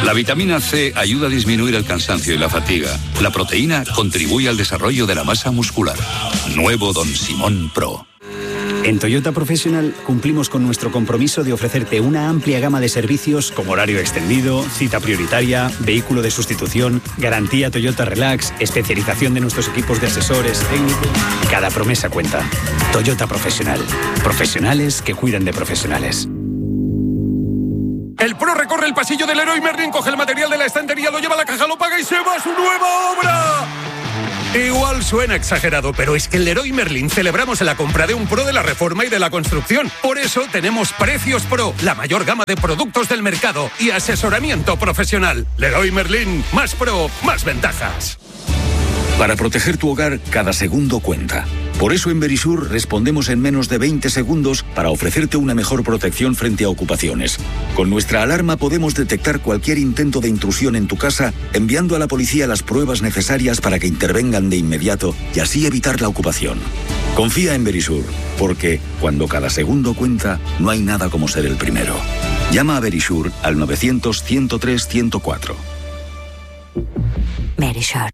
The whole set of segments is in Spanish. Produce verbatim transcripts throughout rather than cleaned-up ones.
La vitamina C ayuda a disminuir el cansancio y la fatiga. La proteína contribuye al desarrollo de la masa muscular. Nuevo Don Simón Pro. En Toyota Professional cumplimos con nuestro compromiso de ofrecerte una amplia gama de servicios como horario extendido, cita prioritaria, vehículo de sustitución, garantía Toyota Relax, especialización de nuestros equipos de asesores técnicos. Cada promesa cuenta. Toyota Professional. Profesionales que cuidan de profesionales. El Pro recorre el pasillo del Leroy Merlin, coge el material de la estantería, lo lleva a la caja, lo paga y se va a su nueva obra. Igual suena exagerado, pero es que en Leroy Merlin celebramos la compra de un Pro de la reforma y de la construcción. Por eso tenemos Precios Pro, la mayor gama de productos del mercado y asesoramiento profesional. Leroy Merlin, más Pro, más ventajas. Para proteger tu hogar, cada segundo cuenta. Por eso en Verisur respondemos en menos de veinte segundos para ofrecerte una mejor protección frente a ocupaciones. Con nuestra alarma podemos detectar cualquier intento de intrusión en tu casa, enviando a la policía las pruebas necesarias para que intervengan de inmediato y así evitar la ocupación. Confía en Verisur, porque cuando cada segundo cuenta, no hay nada como ser el primero. Llama a Verisur al novecientos, ciento tres, ciento cuatro. Verisur.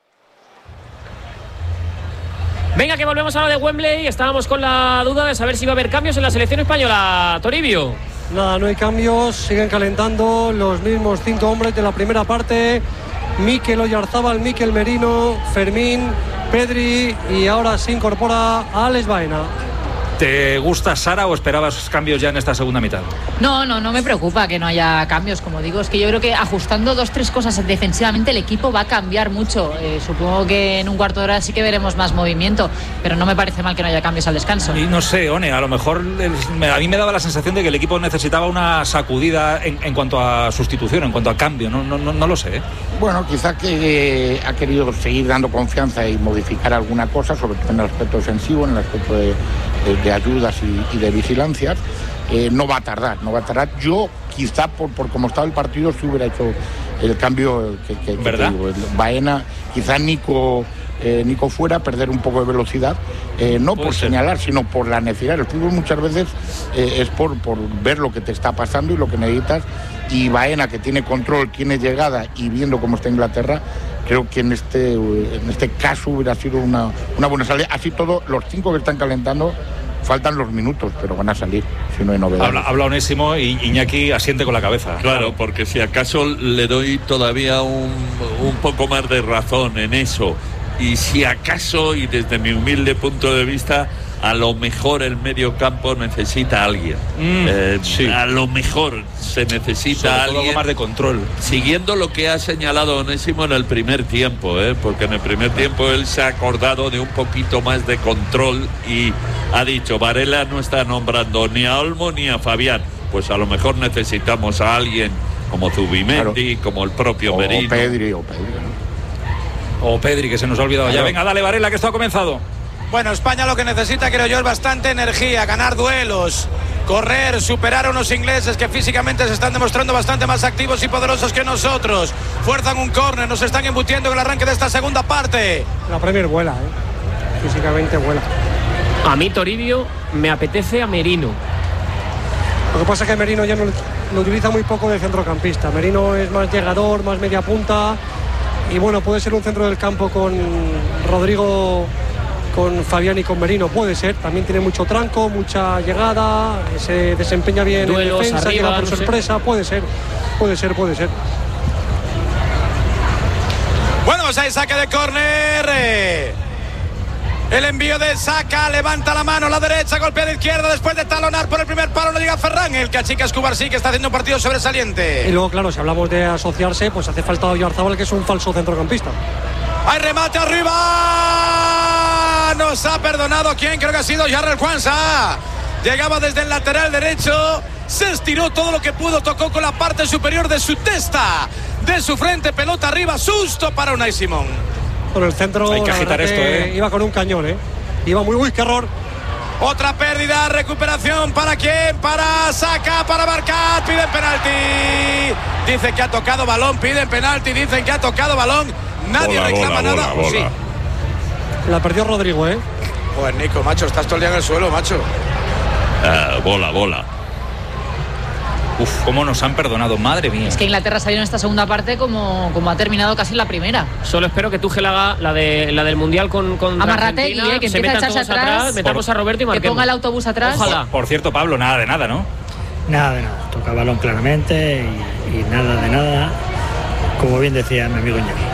Venga, que volvemos a lo de Wembley. Estábamos con la duda de saber si va a haber cambios en la selección española. Toribio. Nada, no hay cambios. Siguen calentando los mismos cinco hombres de la primera parte. Mikel Oyarzábal, Mikel Merino, Fermín, Pedri y ahora se incorpora a Alex Baena. ¿Te gusta, Sara, o esperabas cambios ya en esta segunda mitad? No, no, no me preocupa que no haya cambios, como digo. Es que yo creo que ajustando dos, tres cosas defensivamente el equipo va a cambiar mucho. Eh, supongo que en un cuarto de hora sí que veremos más movimiento, pero no me parece mal que no haya cambios al descanso. Y no sé, One, a lo mejor el, a mí me daba la sensación de que el equipo necesitaba una sacudida en, en cuanto a sustitución, en cuanto a cambio. No, no, no, no lo sé, ¿eh? Bueno, quizá que eh, ha querido seguir dando confianza y modificar alguna cosa, sobre todo en el aspecto defensivo, en el aspecto de, de, de ayudas y, y de vigilancias. Eh, no va a tardar, no va a tardar. Yo, quizá por, por cómo estaba el partido, si hubiera hecho el cambio que, que, que te digo. Baena, quizá Nico, eh, Nico fuera, perder un poco de velocidad, eh, no por ser. señalar, sino por la necesidad. El fútbol muchas veces eh, es por, por ver lo que te está pasando y lo que necesitas. Y Baena, que tiene control, tiene llegada, y viendo cómo está Inglaterra, creo que en este, en este caso hubiera sido una, una buena salida. Así todo, los cinco que están calentando, faltan los minutos, pero van a salir, si no hay novedades. Habla, habla Onésimo y Iñaki asiente con la cabeza. Claro, porque si acaso le doy todavía un, un poco más de razón en eso. Y si acaso, y desde mi humilde punto de vista, a lo mejor el medio campo necesita a alguien. Mm, eh, sí. A lo mejor se necesita Sobre a todo alguien. Algo más de control. Siguiendo lo que ha señalado Onésimo en el primer tiempo, ¿eh? Porque en el primer tiempo él se ha acordado de un poquito más de control y ha dicho, Varela no está nombrando ni a Olmo ni a Fabián. Pues a lo mejor necesitamos a alguien como Zubimendi, claro, como el propio o Merino. Pedri, o Pedri, ¿no? O Pedri, que se nos ha olvidado claro. ya. Venga, dale, Varela, que esto ha comenzado. Bueno, España lo que necesita, creo yo, es bastante energía, ganar duelos, correr, superar a unos ingleses que físicamente se están demostrando bastante más activos y poderosos que nosotros. Fuerzan un córner, nos están embutiendo en el arranque de esta segunda parte. La Premier vuela, ¿eh? Físicamente vuela. A mí, Toribio, me apetece a Merino. Lo que pasa es que Merino ya no lo utiliza muy poco de centrocampista. Merino es más llegador, más media punta. Y bueno, puede ser un centro del campo con Rodrigo, con Fabián y con Merino, puede ser. También tiene mucho tranco, mucha llegada, se desempeña bien duelos, en defensa, arriba, llega por no sorpresa, sé. puede ser, puede ser, puede ser. Bueno, pues ahí saque de córner. El envío de Saka, levanta la mano, la derecha, golpea de izquierda, después de talonar por el primer palo, no llega Ferran, el que achica Escobar sí que está haciendo un partido sobresaliente. Y luego, claro, si hablamos de asociarse, pues hace falta Oyarzábal, que es un falso centrocampista. ¡Hay remate arriba! Nos ha perdonado, ¿quién? Creo que ha sido Jarrell Kwanza. Llegaba desde el lateral derecho, se estiró todo lo que pudo, tocó con la parte superior de su testa, de su frente, pelota arriba, susto para Unai Simón. Por el centro, hay que agitar esto, ¿eh? Iba con un cañón, ¿eh? Iba muy, uy, qué error. Otra pérdida, recuperación, ¿para quién? Para Saka, para Barcat, piden penalti. Dicen que ha tocado balón, piden penalti, dicen que ha tocado balón. Nadie bola, reclama bola, nada. Bola, bola. Sí. La perdió Rodrigo, ¿eh? Pues Nico, macho, estás todo el día en el suelo, macho. Uh, bola, bola. Uf, cómo nos han perdonado, madre mía. Es que Inglaterra salió en esta segunda parte como, como ha terminado casi en la primera. Solo espero que Tuchel haga la, de, la del Mundial con, con Amarrate y eh, que se empiece a metan echarse todos atrás, atrás, metamos a Roberto y marquemos. Que ponga el autobús atrás. Ojalá. Por, por cierto, Pablo, nada de nada, ¿no? Nada de nada, toca balón claramente y, y nada de nada, como bien decía mi amigo Iñaki.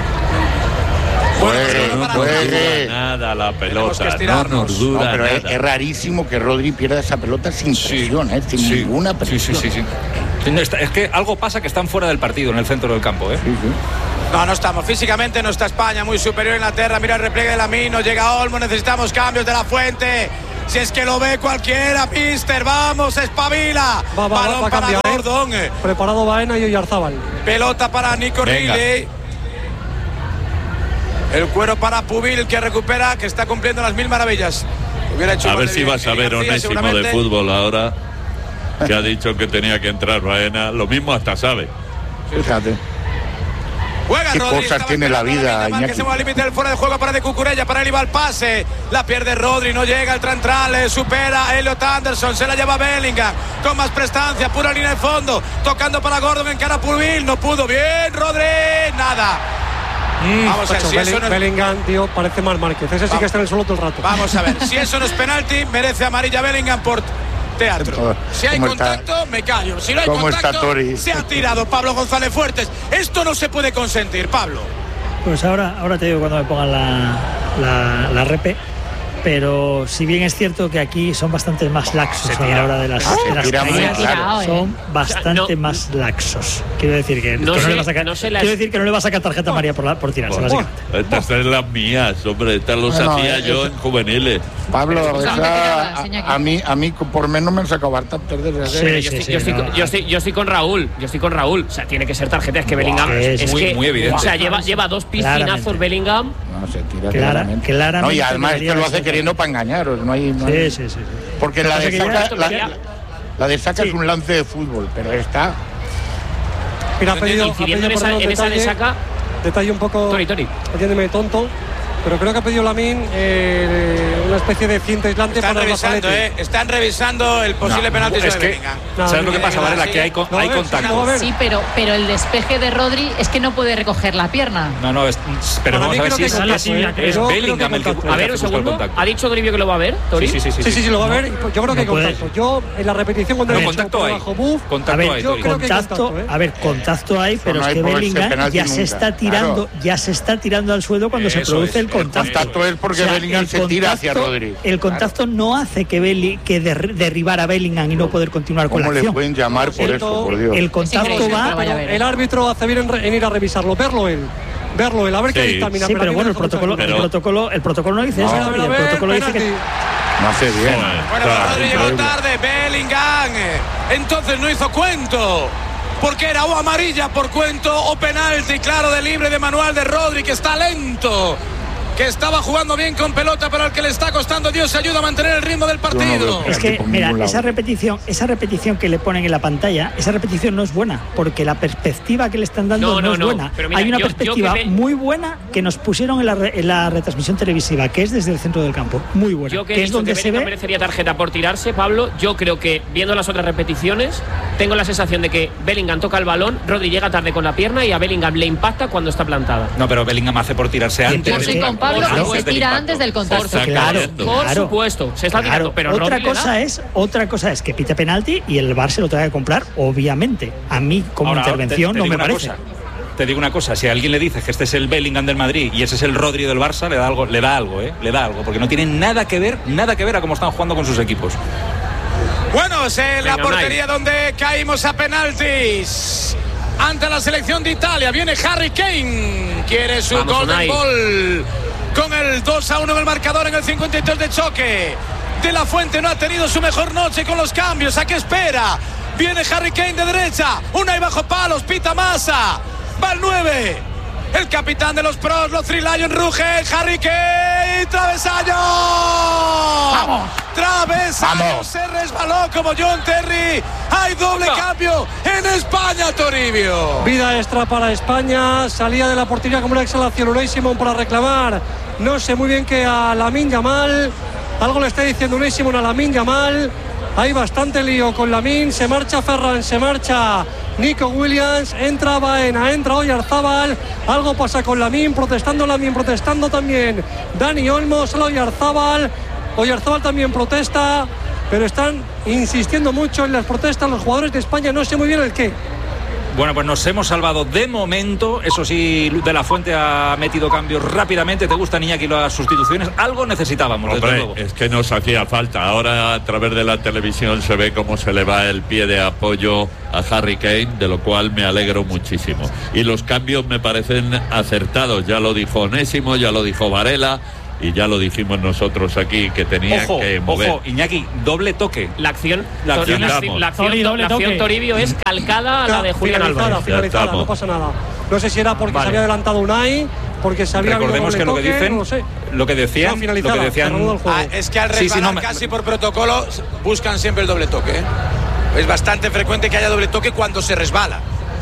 Juegue, no juegue. Nada la pelota, no nos dura no, pero nada. es, es rarísimo que Rodri pierda esa pelota sin presión, ¿eh? sin sí, ninguna presión. Sí, sí, sí, sí. Es que algo pasa que están fuera del partido, en el centro del campo, ¿eh? Sí, sí. No, no estamos. Físicamente no está España, muy superior a Inglaterra. Mira el repliegue de Lamine, no llega Olmo, necesitamos cambios de la Fuente. Si es que lo ve cualquiera, mister, vamos, espabila. Va, va, Balón va a para cambiar, Gordon. ¿eh? Preparado Baena y Oyarzábal. Pelota para Nico Riley. El cuero para Pubil, que recupera, que está cumpliendo las mil maravillas. Hubiera hecho a ver de si vas a ver García, Onésimo de fútbol ahora, que ha dicho que tenía que entrar Baena. Lo mismo hasta sabe. Fíjate. Juega ¿Qué Rodri, cosas tiene la vida, Iñaki? Que se mueve al límite del fuera de juego para de Cucurella, para él iba el pase, la pierde Rodri, no llega el Trantral, supera a Elliot Anderson, se la lleva Bellingham, con más prestancia, pura línea de fondo, tocando para Gordon en cara a Purville, no pudo, bien Rodri, nada. Mm, Vamos a ver, si eso no es... Bellingham, tío, parece Marc Márquez, ese sí que está en el suelo todo el rato. Vamos a ver, si eso no es penalti, merece amarilla Bellingham por teatro. Si hay contacto, está? me callo. Si no hay contacto, se ha tirado Pablo González Fuertes. Esto no se puede consentir, Pablo. Pues ahora, ahora te digo cuando me pongan la, la, la repe. Pero si bien es cierto que aquí son bastante más laxos a la hora de las, ah, de las caídas, claro. son bastante o sea, no, más laxos. Quiero decir que no, que no, sé, le va a sacar, no sé las... quiero decir que no le va a sacar tarjeta a María por, la, por tirarse, bueno, básicamente. Estas son las mías, hombre, estas los bueno, hacía eh, yo en juveniles. Pablo, esa, a, a mí, a mí por menos me han sacado bastantes de sí, sí, yo, sí, yo, estoy, no, yo, estoy, yo estoy con Raúl, yo estoy con Raúl. O sea, tiene que ser tarjeta, es que wow, Bellingham es, es muy, que, muy evidente. O sea, lleva, lleva dos piscinazos Bellingham. No, se tira Clara, claramente. claramente. No, y además es que lo hace queriendo para engañaros. No hay, no hay... Sí, sí, sí, sí. Porque la de, saca, la, la, la de saca sí. es un lance de fútbol, pero esta. Mira, ha pedido, ha pedido en esa, en esa de saca. Detalle un poco. Tori, Tori. Entiéndeme, tonto. Pero creo que ha pedido Lamine eh, una especie de cinta aislante están para revisando, eh, Están revisando el posible no, penalti. Es que, no, ¿sabes lo que pasa, Varela? Que hay, con, no, hay ver, contacto. No, sí, pero, pero el despeje de Rodri es que no puede recoger la pierna. No, no, es, pero vamos a ver si es, es, es, es Bellingham el que A ver, un segundo. ¿Ha dicho Drivio que lo va a ver, Tori? Sí, sí, sí. Sí, sí, sí, lo va a ver. Yo creo que hay contacto. Yo, en la repetición, cuando he contacto hay. Contacto, a ver, contacto hay, pero es que Bellingham ya se está tirando, ya se está tirando al suelo cuando se produce el contacto. Porque o sea, Bellingham se tira hacia Rodri. El contacto claro. no hace que, Belli, que der, derribar a Bellingham y no poder continuar con la acción. ¿Cómo le pueden llamar por Esto, eso, por Dios? El contacto va... El árbitro hace bien en, en ir a revisarlo, verlo él. Verlo él, a ver sí. qué dictamina. Sí, pero bueno, el protocolo, pero... el protocolo el protocolo no dice no, eso. Ver, el protocolo dice que... No hace bien. Bueno, claro, Rodri llegó tarde, Bellingham. Entonces no hizo cuento. Porque era o amarilla por cuento o penalti, claro, de libre de manual de Rodri, que está lento. Que estaba jugando bien con pelota, pero al que le está costando, Dios ayuda a mantener el ritmo del partido. No es que, mira, esa repetición, esa repetición que le ponen en la pantalla, esa repetición no es buena, porque la perspectiva que le están dando no, no, no es no. buena. Mira, hay una yo, perspectiva yo me... muy buena que nos pusieron en la, re, en la retransmisión televisiva, que es desde el centro del campo, muy buena. Yo que, que es donde que se ve. merecería tarjeta por tirarse, Pablo. Yo creo que viendo las otras repeticiones, tengo la sensación de que Bellingham toca el balón, Rodri llega tarde con la pierna y a Bellingham le impacta cuando está plantada. No, pero Bellingham hace por tirarse antes. Pablo claro, se tira antes del contacto. Claro, por claro, supuesto, se está tirando, claro. pero otra cosa es, otra cosa es que pite penalti y el V A R se lo tenga que comprar, obviamente. A mí como Ahora, intervención te, te no me parece. Cosa. Te digo una cosa, si a alguien le dices que este es el Bellingham del Madrid y ese es el Rodri del Barça, le da algo, le da algo, eh, le da algo, porque no tiene nada que ver, nada que ver a cómo están jugando con sus equipos. Bueno, es en la portería donde caímos a penaltis. Ante la selección de Italia viene Harry Kane, quiere su Vamos, golden ball. Con el dos a uno en el marcador en el cincuenta y tres de choque. De la Fuente no ha tenido su mejor noche con los cambios. ¿A qué espera? Viene Harry Kane de derecha. Una y bajo palos. Pita Massa. Va el nueve. El capitán de los pros. Los Three Lions rugen. Harry Kane. Travesaño. Vamos. Travesaño. Vamos. Se resbaló como John Terry. Hay doble no. cambio en España, Toribio. Vida extra para España. Salía de la portería como una exhalación. Unai Simón para reclamar. No sé muy bien que a Lamine Yamal. Algo le está diciendo Unai Simón a Lamine Yamal. hay bastante lío con Lamine, se marcha Ferran, se marcha Nico Williams, entra Baena, entra Oyarzábal, algo pasa con Lamine, protestando Lamine, protestando también Dani Olmo, sale Oyarzábal, Oyarzábal también protesta, pero están insistiendo mucho en las protestas los jugadores de España, no sé muy bien el qué. Bueno, pues nos hemos salvado de momento. Eso sí, De La Fuente ha metido cambios rápidamente. ¿Te gustan, Iñaki, las sustituciones? Algo necesitábamos, Hombre, desde luego. Es que nos hacía falta. Ahora a través de la televisión se ve cómo se le va el pie de apoyo a Harry Kane, de lo cual me alegro muchísimo. Y los cambios me parecen acertados. Ya lo dijo Onésimo, ya lo dijo Varela. Y ya lo dijimos nosotros aquí, que tenía ojo, que mover. Ojo, Iñaki, doble toque. La acción, la acción, la, la acción, la acción Toribio es calcada a la de Julián finalizada, Álvarez. finalizada, no pasa nada. No sé si era porque vale. se había adelantado Unai, porque se había Recordemos que lo que dicen, no sé. lo que decían, no, lo que decían ah, es que al resbalar sí, sí, no me... casi por protocolo buscan siempre el doble toque. ¿eh? Es bastante frecuente que haya doble toque cuando se resbala.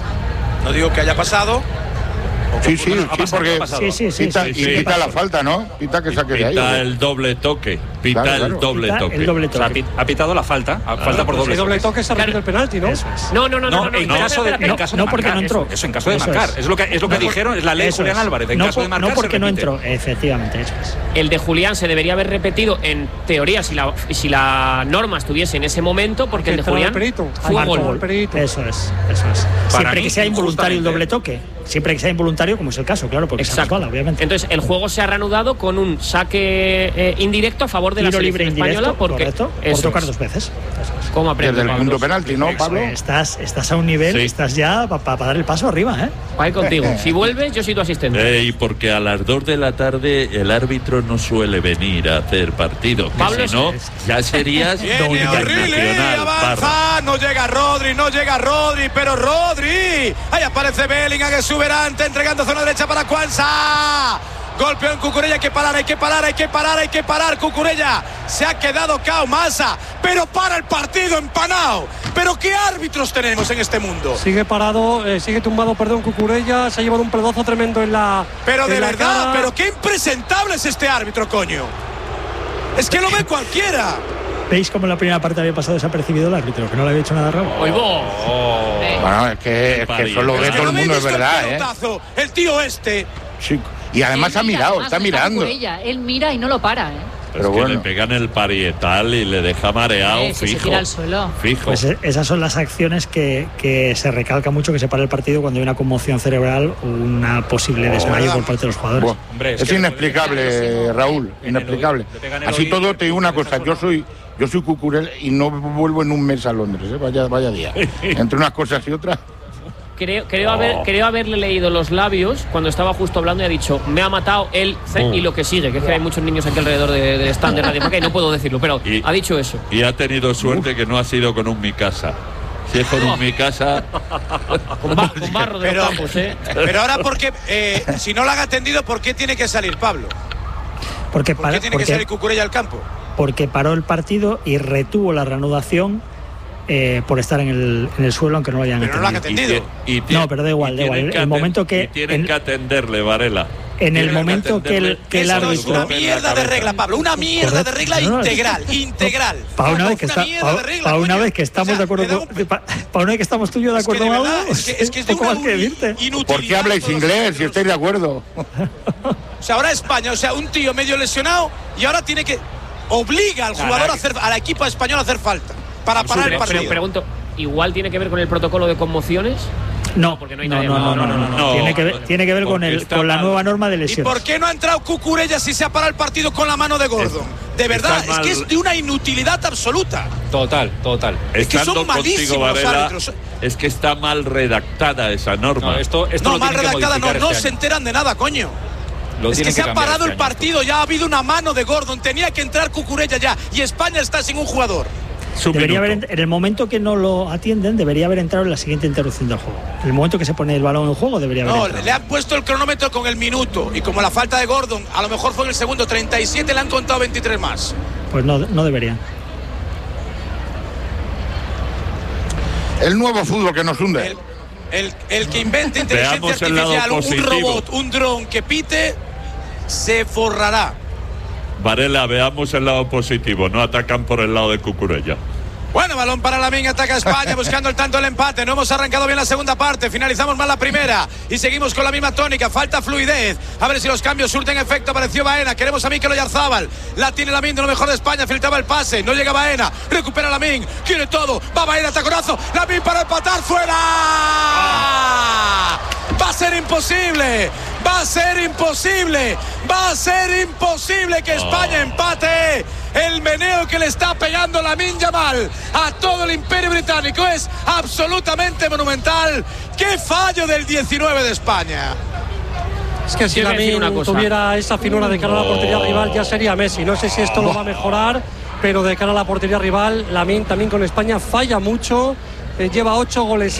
No digo que haya pasado. Sí, sí, sí, pasado, porque sí, sí, sí, pita, sí, y sí, pita sí. la falta, ¿no? Pita que saque de ahí. Pita el doble toque. Pita Claro, el claro. doble Pita toque. el doble toque. O sea, ha pitado la falta. Claro, falta por pues doble si doble toque se repite Claro. el penalti, ¿no? Eso es. No, no, no, no, No, no, en no, caso de, espera, espera, en caso de no, marcar, porque no entró. Eso, eso en caso de Eso marcar. es. Es lo que, es lo que No, dijeron, es la ley de eso Julián es. Álvarez. En no, caso de marcar, no porque se no repite. entró, efectivamente, eso es. El de Julián se debería haber repetido en teoría si la, si la norma estuviese en ese momento, porque el de Julián fue gol. Eso es, eso es. Siempre mí, que sea involuntario el doble justamente. toque. Siempre que sea involuntario, como es el caso, claro, porque Exacto. se resbala, obviamente. Entonces el juego se ha reanudado con un saque eh, indirecto a favor de Tiro la selección libre indirecto, española, porque correcto, por eso tocar es. dos veces. Eso es. ¿Cómo aprende, Desde el Pablo? punto penalti, ¿no, Pablo? Estás, estás a un nivel, Sí. estás ya para pa, pa dar el paso arriba, ¿eh? Ahí contigo. Si vuelves, yo soy tu asistente. Eh, y porque a las dos de la tarde el árbitro no suele venir a hacer partido. Que Pablo, si no, ya serías Viene O'Reilly, internacional. avanza, Parra. no llega Rodri, no llega Rodri, pero Rodri, ahí aparece Bellingham, que es exuberante, entregando zona derecha para Cuanza. Golpeó en Cucurella, hay que parar, hay que parar, hay que parar, hay que parar. Cucurella se ha quedado cao Massa, pero para el partido empanado. Pero qué árbitros tenemos en este mundo. Sigue parado, eh, sigue tumbado, perdón, Cucurella, se ha llevado un pedazo tremendo en la. Pero de en la verdad, cara. pero qué impresentable es este árbitro, coño. Es que lo ve cualquiera. ¿Veis cómo en la primera parte había pasado desapercibido el árbitro? Que no le había hecho nada raro. Oigo. Bueno, es que, es que eso lo ve Es que todo no el me he mundo, es visto verdad, el ¿eh? pelotazo, el tío este. Sí. Y además Él ha mira, mirado, además está deja mirando. Cucurella. Él mira y no lo para, ¿eh? Pero es que bueno. le pegan el parietal y le deja mareado, Eh, si se fijo. tira al suelo. Fijo. Pues eh, esas son las acciones que, que se recalca mucho que se para el partido cuando hay una conmoción cerebral o una posible desmayo por parte de los jugadores. Buah, Hombre, es es que inexplicable, Raúl, en el inexplicable. oído, le pegan el Así oído, todo te digo una le pegan cosa, esa yo zona. soy yo soy Cucurella y no vuelvo en un mes a Londres, ¿eh? vaya, vaya día. Entre unas cosas y otras. Creo, creo, haber, creo haberle leído los labios cuando estaba justo hablando y ha dicho, me ha matado él Oh. y lo que sigue, que es que hay muchos niños aquí alrededor de- del stand de Radio Marca y no puedo decirlo, pero Y- ha dicho eso. Y ha tenido suerte que no ha sido con un mi casa. Si es con un mi casa. Con, ba- con barro de Pero, los campos, ¿eh? pero ahora, porque eh, si no lo han atendido, ¿por qué tiene que salir Pablo? Porque, ¿Por para- qué tiene que porque, salir Cucurella al campo? porque paró el partido y retuvo la reanudación eh, por estar en el, en el suelo, aunque no lo hayan Pero no lo han atendido. atendido. Y ti- No, pero da igual, y da igual. tienen que El aten- momento que- y tienen en- que atenderle, Varela. En el Tienen momento que el, atenderle. que el Esto es árbitro... una mierda de regla, Pablo, una mierda de regla Correcto. No, no, integral, integral. Para una vez que, Una está, mierda de pa- regla, pa una coño. vez que estamos O sea, de acuerdo me da con, un- pa- pa una vez que estamos tú y yo de Es que acuerdo de en verdad, algo, es que, es que es de poco una más que decirte. inutilidad. ¿Por qué habláis todos inglés los- si estáis de acuerdo? O sea, ahora España, o sea, un tío medio lesionado y ahora tiene que obliga al jugador a hacer, al equipo español a hacer falta para parar el Pero, pero partido. pregunto, ¿igual tiene que ver con el protocolo de conmociones? No, porque no hay no, nadie no, al no, lado. no, no, no. No, Tiene que ver, tiene que ver con, porque el, está con la mal. nueva norma de ¿Y lesiones. por qué no ha entrado Cucurella si se ha parado el partido con la mano de Gordon? De verdad, está es que mal. es de una inutilidad absoluta. Total, total. Es que Estando son malísimos contigo, los Varela, árbitros. es que está mal redactada esa norma. No, esto, esto No, lo mal tienen que redactada, no, modificar no este se año. enteran de nada, coño. Lo Es que tienen se ha cambiar parado este el año. partido, ya ha habido una mano de Gordon, tenía que entrar Cucurella ya y España está sin un jugador. Su Debería minuto. haber, en el momento que no lo atienden, debería haber entrado en la siguiente interrupción del juego. En el momento que se pone el balón en juego, debería haber No, entrado. le han puesto el cronómetro con el minuto y como la falta de Gordon, a lo mejor fue en el segundo treinta y siete, le han contado veintitrés más. Pues no, no deberían. El nuevo fútbol que nos hunde. El, el, el que invente inteligencia Veamos el lado artificial, un positivo. robot, un dron que pite, se forrará. Varela, veamos el lado positivo. No atacan por el lado de Cucurella. Bueno, balón para Lamine, ataca España buscando el tanto del empate. No hemos arrancado bien la segunda parte, finalizamos mal la primera y seguimos con la misma tónica, falta fluidez. A ver si los cambios surten efecto. Apareció Baena, queremos a Mikel Oyarzabal. La tiene Lamine, de lo mejor de España, filtraba el pase, no llega Baena, recupera Lamine, quiere todo, va Baena, taconazo, Lamine para empatar, fuera. Va a ser imposible, va a ser imposible, va a ser imposible que España empate. El meneo que le está pegando Lamine Yamal a todo el Imperio Británico es absolutamente monumental. ¡Qué fallo del diecinueve de España! Es que si Lamine tuviera esa finura de cara a la portería rival ya sería Messi. No sé si esto lo va a mejorar, pero de cara a la portería rival Lamine también con España falla mucho. Eh, lleva ocho goles